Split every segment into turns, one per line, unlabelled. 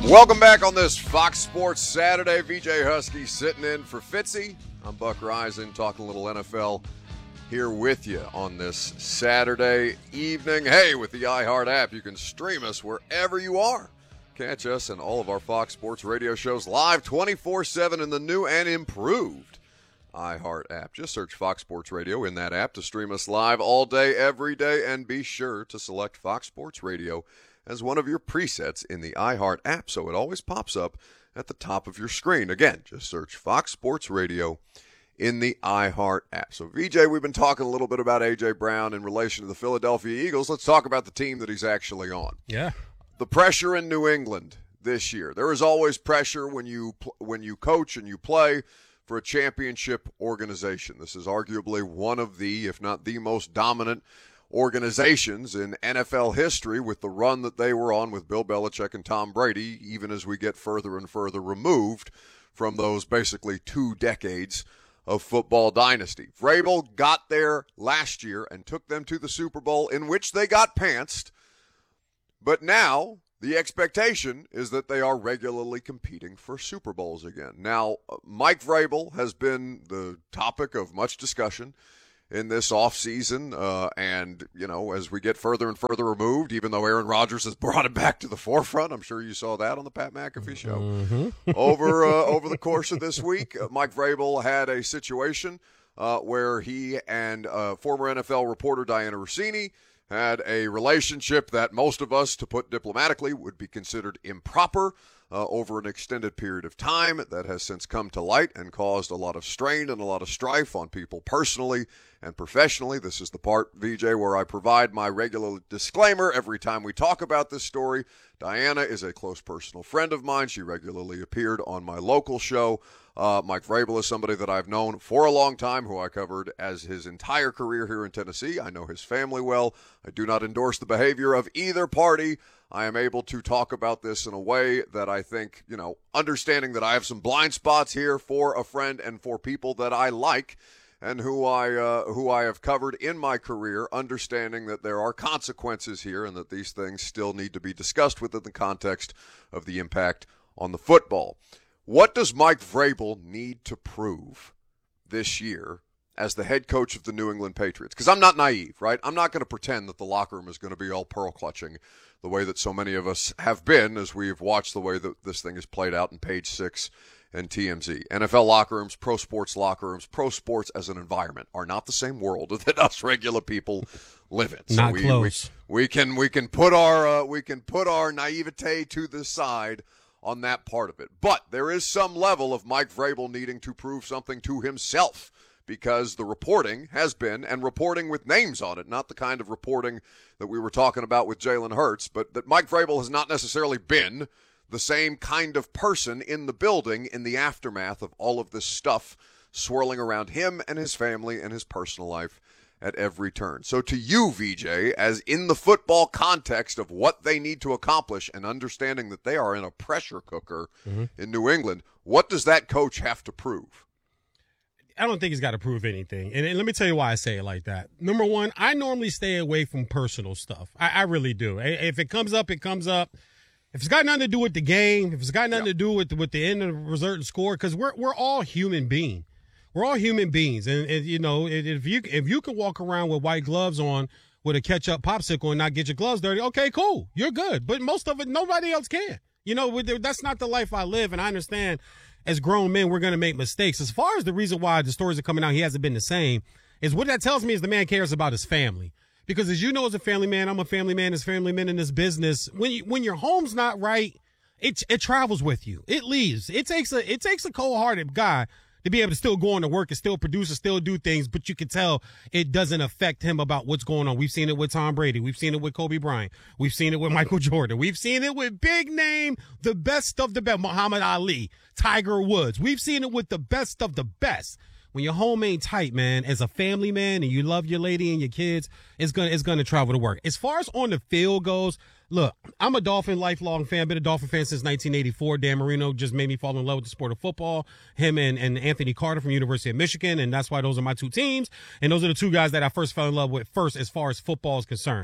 Welcome back on this Fox Sports Saturday. VJ Husky sitting in for Fitzy. I'm Buck Reisen, talking a little NFL here with you on this Saturday evening. Hey, with the iHeart app, you can stream us wherever you are. Catch us and all of our Fox Sports radio shows live 24/7 in the new and improved iHeart app. Just search Fox Sports Radio in that app to stream us live all day, every day, and be sure to select Fox Sports Radio as one of your presets in the iHeart app so it always pops up at the top of your screen. Again, just search Fox Sports Radio in the iHeart app. So, VJ, we've been talking a little bit about A.J. Brown in relation to the Philadelphia Eagles. Let's talk about the team that he's actually on.
Yeah.
The pressure in New England this year. There is always pressure when you coach and you play for a championship organization. This is arguably one of the, if not the most dominant organizations in NFL history with the run that they were on with Bill Belichick and Tom Brady, even as we get further and further removed from those basically 2 decades of football dynasty. Vrabel got there last year and took them to the Super Bowl, in which they got pantsed, but now the expectation is that they are regularly competing for Super Bowls again. Now, Mike Vrabel has been the topic of much discussion in this offseason, and, you know, as we get further and further removed, even though Aaron Rodgers has brought it back to the forefront, I'm sure you saw that on the Pat McAfee show.
Mm-hmm.
Over the course of this week, Mike Vrabel had a situation where he and former NFL reporter Diana Rossini had a relationship that most of us, to put diplomatically, would be considered improper over an extended period of time. That has since come to light and caused a lot of strain and a lot of strife on people personally and professionally. This is the part, VJ, where I provide my regular disclaimer every time we talk about this story. Diana is a close personal friend of mine. She regularly appeared on my local show. Mike Vrabel is somebody that I've known for a long time, who I covered as his entire career here in Tennessee. I know his family well. I do not endorse the behavior of either party. I am able to talk about this in a way that I think, you know, understanding that I have some blind spots here for a friend and for people that I like and who I have covered in my career, understanding that there are consequences here and that these things still need to be discussed within the context of the impact on the football. What does Mike Vrabel need to prove this year as the head coach of the New England Patriots? Because I'm not naive, right? I'm not going to pretend that the locker room is going to be all pearl clutching the way that so many of us have been as we've watched the way that this thing is played out in Page 6 and TMZ. NFL locker rooms, pro sports locker rooms, pro sports as an environment are not the same world that us regular people live in.
So not close.
We can put our naivete to the side on that part of it. But there is some level of Mike Vrabel needing to prove something to himself, because the reporting has been, and reporting with names on it, not the kind of reporting that we were talking about with Jalen Hurts, but that Mike Vrabel has not necessarily been the same kind of person in the building in the aftermath of all of this stuff swirling around him and his family and his personal life at every turn. So to you, VJ, as in the football context of what they need to accomplish and understanding that they are in a pressure cooker in New England, what does that coach have to prove?
I don't think he's got to prove anything. And let me tell you why I say it like that. Number one, I normally stay away from personal stuff. I really do. If it comes up, it comes up. If it's got nothing to do with the game, if it's got nothing to do with the end of the result and score, because we're all human beings. We're all human beings. And you know, if you can walk around with white gloves on with a ketchup popsicle and not get your gloves dirty, okay, cool. You're good. But most of it, nobody else can. You know, that's not the life I live, and I understand as grown men, we're going to make mistakes. As far as the reason why the stories are coming out, he hasn't been the same, is what that tells me is the man cares about his family. Because as you know, as a family man, I'm a family man, as family men in this business, when your home's not right, it travels with you. It leaves. It takes a cold-hearted guy to be able to still go on to work and still produce and still do things, but you can tell it doesn't affect him about what's going on. We've seen it with Tom Brady. We've seen it with Kobe Bryant. We've seen it with Michael Jordan. We've seen it with big name, the best of the best, Muhammad Ali, Tiger Woods. We've seen it with the best of the best. When your home ain't tight, man, as a family man, and you love your lady and your kids, it's gonna travel to work. As far as on the field goes, look, I'm a Dolphin lifelong fan. Been a Dolphin fan since 1984. Dan Marino just made me fall in love with the sport of football. Him and Anthony Carter from University of Michigan, and that's why those are my two teams. And those are the two guys that I first fell in love with first as far as football is concerned.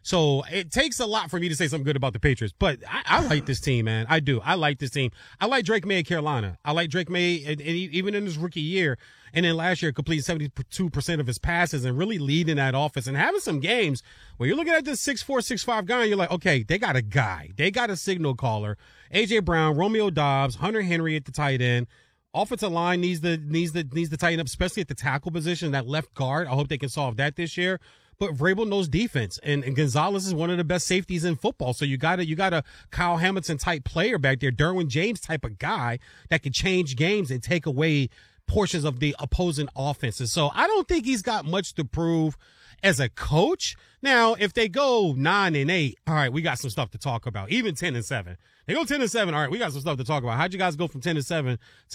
So it takes a lot for me to say something good about the Patriots. But I like this team, man. I do. I like this team. I like Drake May at Carolina. I like Drake May, and even in his rookie year, and then last year completing 72% of his passes and really leading that offense and having some games where you're looking at this 6'4", 6'5" guy and you're like, okay, they got a guy. They got a signal caller. A.J. Brown, Romeo Doubs, Hunter Henry at the tight end. Offensive line needs to tighten up, especially at the tackle position, that left guard. I hope they can solve that this year. But Vrabel knows defense, and Gonzalez is one of the best safeties in football. So you got a Kyle Hamilton type player back there, Derwin James type of guy that can change games and take away portions of the opposing offenses. So I don't think he's got much to prove as a coach. Now, if they go 9-8, all right, we got some stuff to talk about. Even 10-7, they go 10-7. All right, we got some stuff to talk about. How'd you guys go from 10-7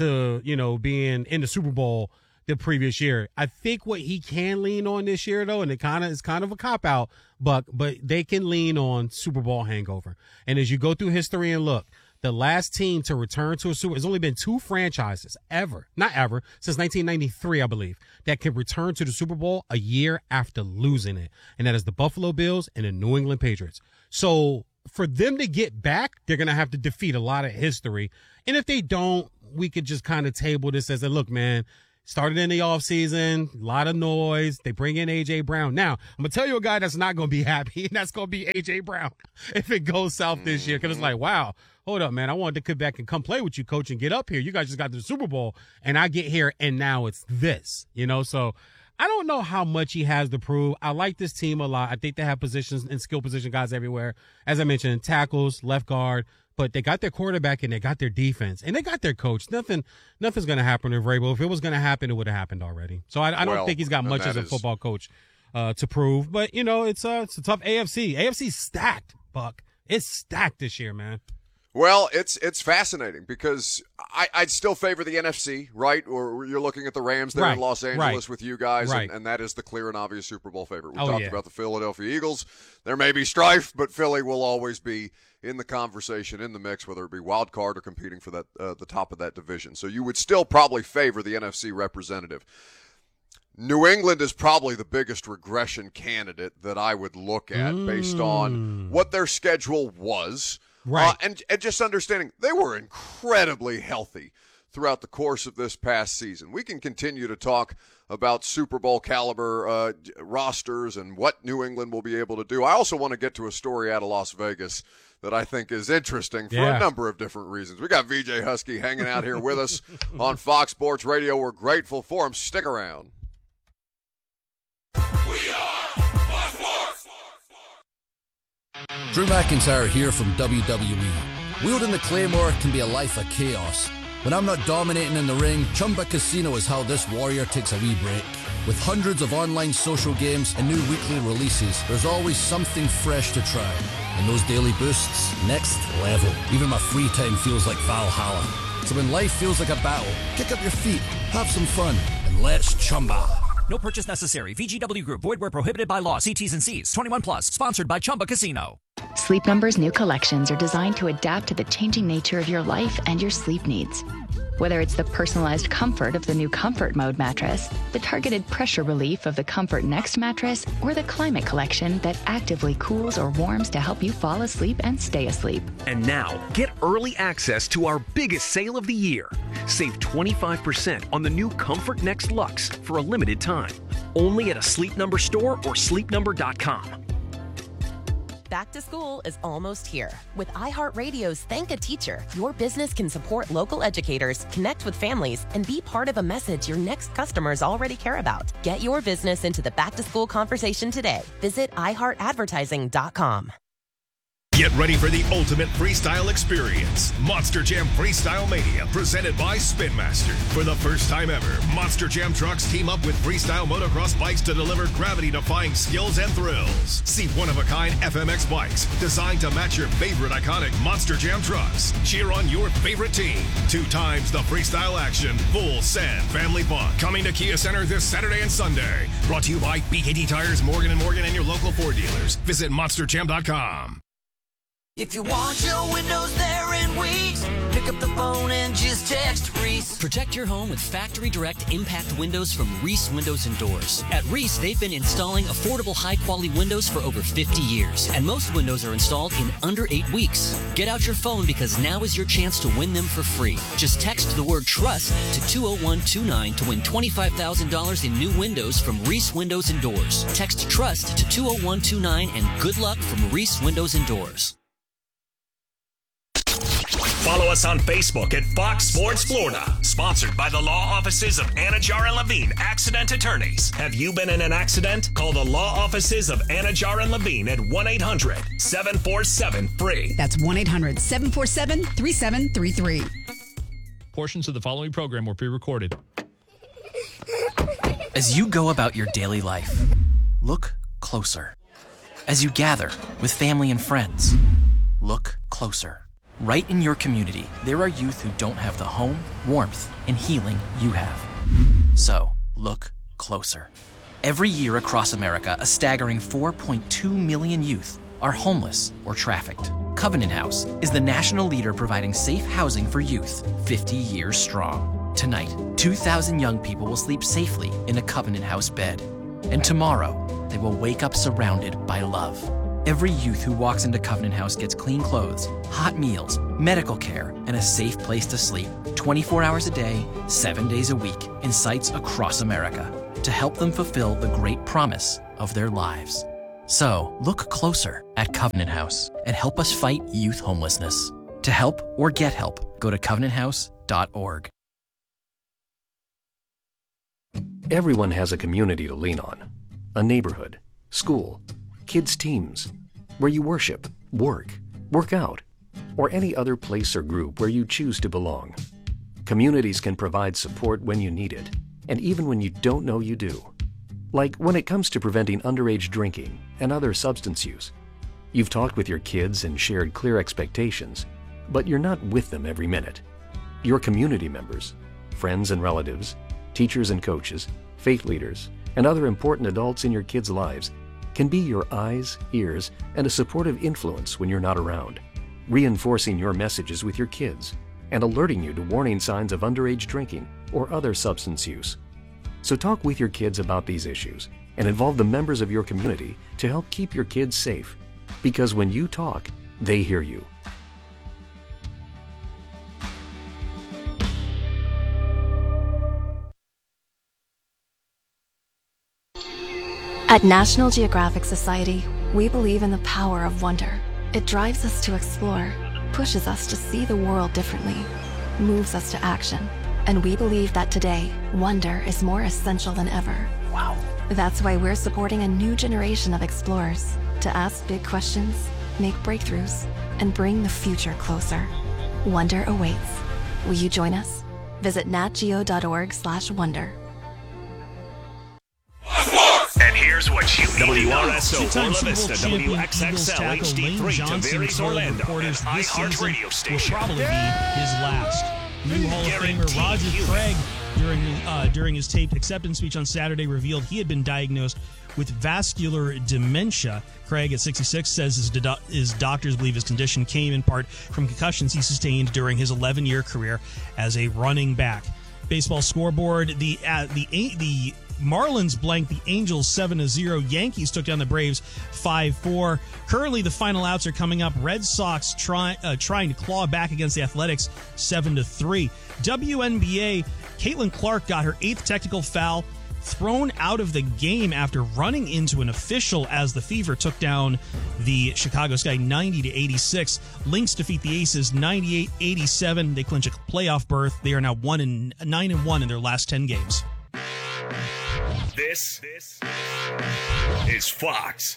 to being in the Super Bowl the previous year? I think what he can lean on this year, though, and it is kind of a cop out, but they can lean on Super Bowl hangover. And as you go through history and look, the last team to return to a Super Bowl, there's only been two franchises since 1993, I believe, that could return to the Super Bowl a year after losing it. And that is the Buffalo Bills and the New England Patriots. So for them to get back, they're going to have to defeat a lot of history. And if they don't, we could just kind of table this as look, man, started in the offseason, a lot of noise. They bring in A.J. Brown. Now, I'm going to tell you a guy that's not going to be happy, and that's going to be A.J. Brown if it goes south this year. Because it's like, wow, hold up, man. I wanted to come back and come play with you, coach, and get up here. You guys just got to the Super Bowl, and I get here, and now it's this, So I don't know how much he has to prove. I like this team a lot. I think they have positions and skill position guys everywhere. As I mentioned, tackles, left guard. But they got their quarterback and they got their defense and they got their coach. Nothing's going to happen to Vrabel. If it was going to happen, it would have happened already. So I don't think he's got much as a football coach to prove. But, it's a tough AFC. AFC's stacked, Buck. It's stacked this year, man.
Well, it's fascinating because I'd still favor the NFC, right? Or you're looking at the Rams there in Los Angeles with you guys, and that is the clear and obvious Super Bowl favorite. We talked about the Philadelphia Eagles. There may be strife, but Philly will always be in the conversation, in the mix, whether it be wild card or competing for that the top of that division. So you would still probably favor the NFC representative. New England is probably the biggest regression candidate that I would look at based on what their schedule was.
Right.
And just understanding they were incredibly healthy throughout the course of this past season. We can continue to talk about Super Bowl caliber rosters and what New England will be able to do. I also want to get to a story out of Las Vegas that I think is interesting for a number of different reasons. We got VJ Husky hanging out here with us on Fox Sports Radio. We're grateful for him. Stick around.
We are Fox Sports.
Drew McIntyre here from WWE. Wielding the Claymore can be a life of chaos. When I'm not dominating in the ring, Chumba Casino is how this warrior takes a wee break. With hundreds of online social games and new weekly releases, there's always something fresh to try. And those daily boosts, next level. Even my free time feels like Valhalla. So when life feels like a battle, kick up your feet, have some fun, and let's Chumba.
No purchase necessary. VGW Group. Void where prohibited by law. See T's and C's. 21 plus. Sponsored by Chumba Casino.
Sleep Number's new collections are designed to adapt to the changing nature of your life and your sleep needs. Whether it's the personalized comfort of the new Comfort Mode mattress, the targeted pressure relief of the Comfort Next mattress, or the Climate Collection that actively cools or warms to help you fall asleep and stay asleep.
And now, get early access to our biggest sale of the year. Save 25% on the new Comfort Next Luxe for a limited time. Only at a Sleep Number store or sleepnumber.com.
Back to school is almost here. With iHeartRadio's Thank a Teacher, your business can support local educators, connect with families, and be part of a message your next customers already care about. Get your business into the back-to-school conversation today. Visit iHeartAdvertising.com.
Get ready for the ultimate freestyle experience. Monster Jam Freestyle Mania, presented by Spin Master. For the first time ever, Monster Jam trucks team up with freestyle motocross bikes to deliver gravity-defying skills and thrills. See one-of-a-kind FMX bikes designed to match your favorite iconic Monster Jam trucks. Cheer on your favorite team. 2 times the freestyle action. Full send family fun. Coming to Kia Center this Saturday and Sunday. Brought to you by BKT Tires, Morgan & Morgan, and your local Ford dealers. Visit monsterjam.com.
If you want your windows there in weeks, pick up the phone and just text Reese.
Protect your home with Factory Direct Impact Windows from Reese Windows and Doors. At Reese, they've been installing affordable, high-quality windows for over 50 years, and most windows are installed in under 8 weeks. Get out your phone because now is your chance to win them for free. Just text the word TRUST to 20129 to win $25,000 in new windows from Reese Windows and Doors. Text TRUST to 20129 and good luck from Reese Windows and Doors.
Follow us on Facebook at Fox Sports Florida. Sponsored by the law offices of Anajar and Levine, accident attorneys. Have you been in an accident? Call the law offices of Anajar and Levine at 1-800-747-FREE.
That's 1-800-747-3733.
Portions of the following program were pre-recorded.
As you go about your daily life, look closer. As you gather with family and friends, look closer. Right in your community, there are youth who don't have the home, warmth, and healing you have. So, look closer. Every year across America, a staggering 4.2 million youth are homeless or trafficked. Covenant House is the national leader providing safe housing for youth, 50 years strong. Tonight, 2,000 young people will sleep safely in a Covenant House bed. And tomorrow, they will wake up surrounded by love. Every youth who walks into Covenant House gets clean clothes, hot meals, medical care, and a safe place to sleep 24 hours a day, 7 days a week in sites across America to help them fulfill the great promise of their lives. So, look closer at Covenant House and help us fight youth homelessness. To help or get help, go to covenanthouse.org.
Everyone has a community to lean on. A neighborhood, school, kids' teams, where you worship, work out, or any other place or group where you choose to belong. Communities can provide support when you need it, and even when you don't know you do. Like when it comes to preventing underage drinking and other substance use. You've talked with your kids and shared clear expectations, but you're not with them every minute. Your community members, friends and relatives, teachers and coaches, faith leaders, and other important adults in your kids' lives can be your eyes, ears, and a supportive influence when you're not around, reinforcing your messages with your kids and alerting you to warning signs of underage drinking or other substance use. So talk with your kids about these issues and involve the members of your community to help keep your kids safe. Because when you talk, they hear you.
At National Geographic Society, we believe in the power of wonder. It drives us to explore, pushes us to see the world differently, moves us to action. And we believe that today, wonder is more essential than ever.
Wow.
That's why we're supporting a new generation of explorers to ask big questions, make breakthroughs, and bring the future closer. Wonder awaits. Will you join us? Visit natgeo.org/wonder.
And here's what you need to know. WRSO Orla Vista, WXXL HD3 Tavares Orlando, and iHeartRadio station.
Will probably be his last. New Hall of Famer Roger Craig, during his taped acceptance speech on Saturday, revealed he had been diagnosed with vascular dementia. Craig, at 66, says his doctors believe his condition came in part from concussions he sustained during his 11-year career as a running back. Baseball scoreboard: the Marlins blanked the Angels 7-0. Yankees took down the Braves 5-4. Currently, the final outs are coming up. Red Sox trying to claw back against the Athletics 7-3. WNBA: Caitlin Clark got her 8th technical foul, thrown out of the game after running into an official as the Fever took down the Chicago Sky 90-86. Lynx defeat the Aces 98-87. They clinch a playoff berth. They are now 9-1 in their last 10 games.
This is Fox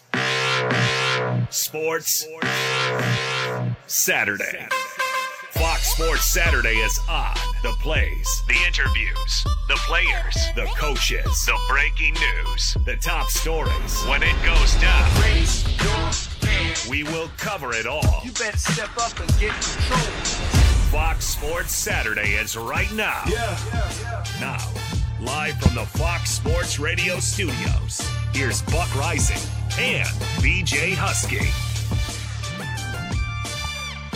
Sports Saturday. Fox Sports Saturday is on. The plays, the interviews, the players, the coaches, the breaking news, the top stories. When it goes down, we will cover it all.
You better step up and get control.
Fox Sports Saturday is right now. Now, live from the Fox Sports Radio studios, here's Buck Rising and BJ Husky.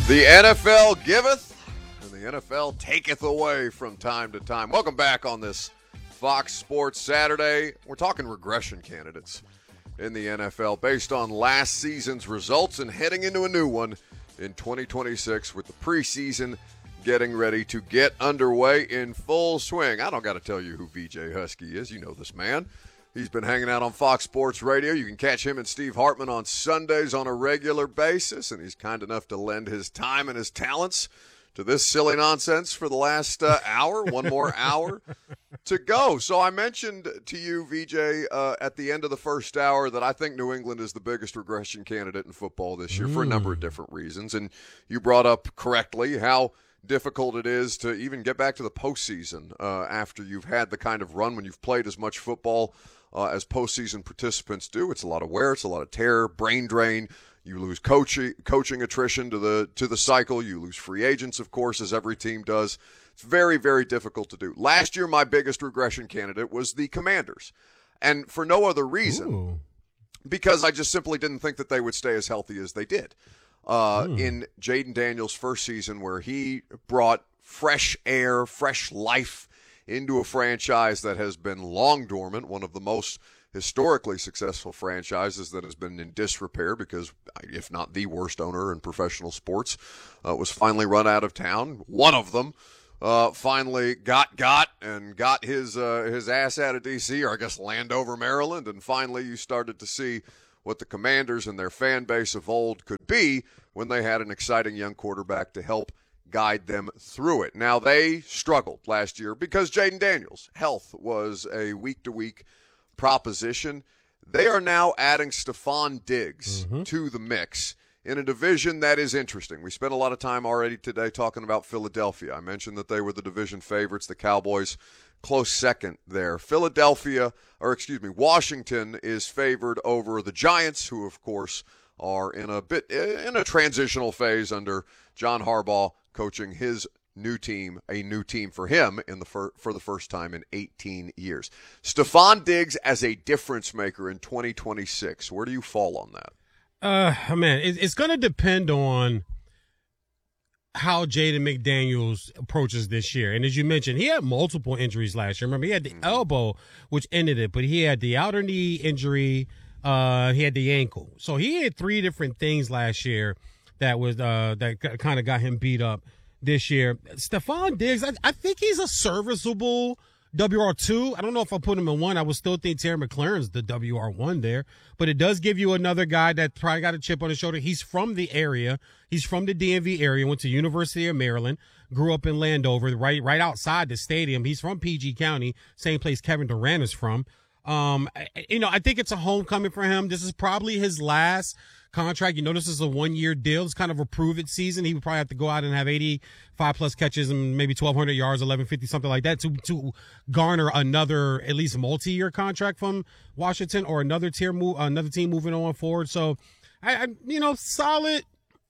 The NFL giveth, and the NFL taketh away from time to time. Welcome back on this Fox Sports Saturday. We're talking regression candidates in the NFL based on last season's results and heading into a new one in 2026 with the preseason getting ready to get underway in full swing. I don't got to tell you who VJ Husky is. You know this man. He's been hanging out on Fox Sports Radio. You can catch him and Steve Hartman on Sundays on a regular basis, and he's kind enough to lend his time and his talents to this silly nonsense for the last hour. One more hour to go. So I mentioned to you, VJ, at the end of the first hour that I think New England is the biggest regression candidate in football this year for a number of different reasons. And you brought up correctly how difficult it is to even get back to the postseason after you've had the kind of run when you've played as much football as postseason participants do. It's a lot of wear, it's a lot of tear, brain drain. You lose coaching attrition to the cycle. You lose free agents, of course, as every team does. It's very, very difficult to do. Last year, my biggest regression candidate was the Commanders, and for no other reason, because I just simply didn't think that they would stay as healthy as they did. In Jayden Daniels' first season, where he brought fresh air, fresh life into a franchise that has been long dormant, one of the most historically successful franchises that has been in disrepair because, if not the worst owner in professional sports, was finally run out of town. One of them finally got his ass out of D.C., or I guess Landover, Maryland, and finally you started to see what the Commanders and their fan base of old could be when they had an exciting young quarterback to help guide them through it. Now, they struggled last year because Jayden Daniels' health was a week-to-week proposition. They are now adding Stephon Diggs to the mix in a division that is interesting. We spent a lot of time already today talking about Philadelphia. I mentioned that they were the division favorites, the Cowboys close second there. Washington is favored over the Giants, who of course are in a transitional phase under John Harbaugh coaching his new team, a new team for him for the first time in 18 years. Stephon Diggs as a difference maker in 2026. Where do you fall on that?
Man, it's going to depend on how Jaden McDaniels approaches this year. And as you mentioned, he had multiple injuries last year. Remember, he had the elbow, which ended it, but he had the outer knee injury. He had the ankle. So he had three different things last year that was that kind of got him beat up this year. Stephon Diggs, I think he's a serviceable WR2. I don't know if I'll put him in one. I would still think Terry McLaurin's the WR1 there. But it does give you another guy that probably got a chip on his shoulder. He's from the area. He's from the DMV area, went to University of Maryland, grew up in Landover, right outside the stadium. He's from PG County, same place Kevin Durant is from. I think it's a homecoming for him. This is probably his last contract. This is a 1-year deal. It's kind of a prove-it season. He would probably have to go out and have 85-plus catches and maybe 1,200 yards, 1,150, something like that to garner another at least multi-year contract from Washington or another team moving on forward. So, solid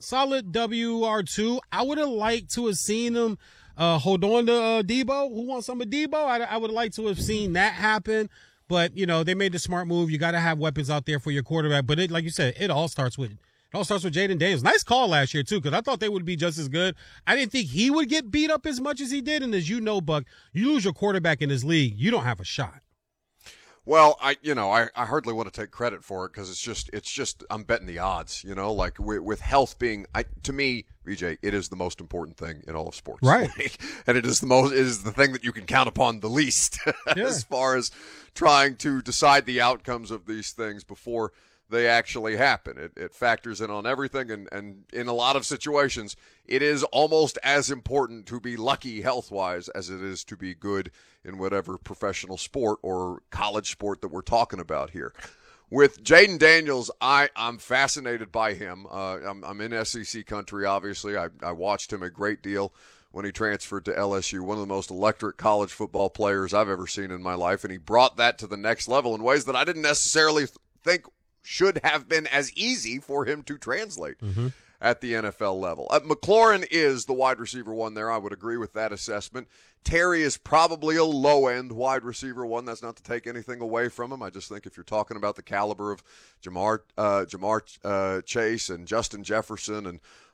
WR2. I would have liked to have seen him hold on to Debo. Who wants some of Debo? I would like to have seen that happen. But, they made the smart move. You got to have weapons out there for your quarterback. But like you said, it all starts with Jayden Daniels. Nice call last year, too, because I thought they would be just as good. I didn't think he would get beat up as much as he did. And as you know, Buck, you lose your quarterback in this league, you don't have a shot.
Well, I hardly want to take credit for it because it's just I'm betting the odds, like with health being, to me, VJ, it is the most important thing in all of sports.
Right.
And it is the thing that you can count upon the least as far as trying to decide the outcomes of these things before they actually happen. It factors in on everything, and in a lot of situations, it is almost as important to be lucky health-wise as it is to be good in whatever professional sport or college sport that we're talking about here. With Jayden Daniels, I'm fascinated by him. I'm in SEC country, obviously. I watched him a great deal when he transferred to LSU, one of the most electric college football players I've ever seen in my life, and he brought that to the next level in ways that I didn't necessarily think should have been as easy for him to translate at the NFL level. McLaurin is the wide receiver one there. I would agree with that assessment. Terry is probably a low-end wide receiver one. That's not to take anything away from him. I just think if you're talking about the caliber of Jamar Chase and Justin Jefferson and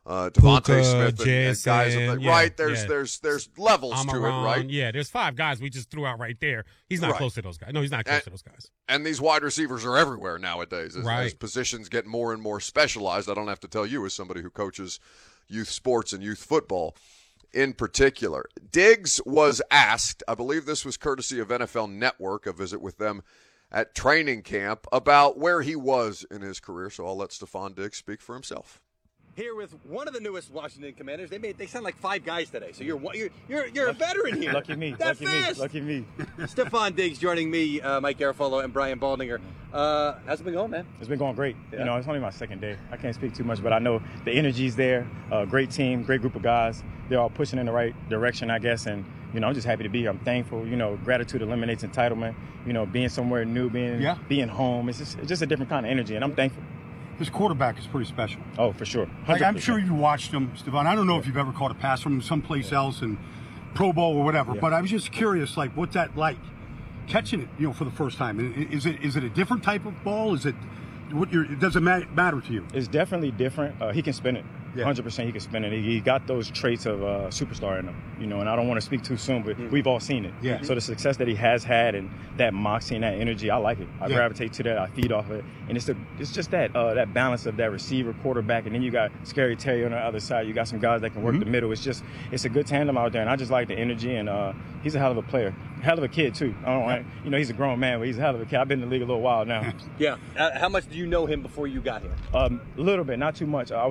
Devontae Smith and guys.
Yeah,
right? There's levels to it, right?
Yeah, there's 5 guys we just threw out right there. He's not close to those guys. No, he's not close to those guys.
And these wide receivers are everywhere nowadays.
Right.
As positions get more and more specialized, I don't have to tell you as somebody who coaches youth sports and youth football in particular. Diggs was asked, I believe this was courtesy of NFL Network, a visit with them at training camp, about where he was in his career. So I'll let Stephon Diggs speak for himself.
Here with one of the newest Washington Commanders. They sound like 5 guys today. So you're a veteran here.
Lucky me.
That
lucky
fast.
me. Lucky me.
Stephon Diggs joining me, Mike Garafolo, and Brian Baldinger. How's it been going, man?
It's been going great.
Yeah.
You know, it's only my second day. I can't speak too much, but I know the energy's there. Great team, great group of guys. They're all pushing in the right direction, I guess. And you know, I'm just happy to be here. I'm thankful. You know, gratitude eliminates entitlement. You know, being somewhere new, being home. It's just a different kind of energy, and I'm thankful.
His quarterback is pretty special.
Oh, for sure.
Like, I'm sure you watched him, Stephon. I don't know if you've ever caught a pass from him someplace else in Pro Bowl or whatever, but I was just curious, like, what's that like, catching it, you know, for the first time? Is it a different type of ball? Is it does it matter to you?
It's definitely different. He can spin it. 100% he can spin it. He got those traits of superstar in him, you know, and I don't want to speak too soon, but we've all seen it.
Yeah.
So the success that he has had and that moxie and that energy, I like it. I gravitate to that. I feed off of it. And it's just that balance of that receiver, quarterback, and then you got Scary Terry on the other side. You got some guys that can work the middle. It's a good tandem out there, and I just like the energy, and he's a hell of a player. Hell of a kid, too. You know, he's a grown man, but he's a hell of a kid. I've been in the league a little while now.
Yeah. How much do you know him before you got here?
A little bit, not too much.